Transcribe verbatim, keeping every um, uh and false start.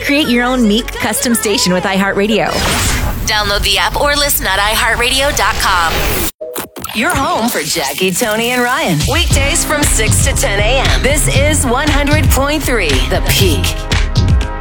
Create your own Meek custom station with iHeartRadio. Download the app or listen at i heart radio dot com. Your home for Jackie, Tony, and Ryan. Weekdays from six to ten a.m. This is one hundred point three The Peak.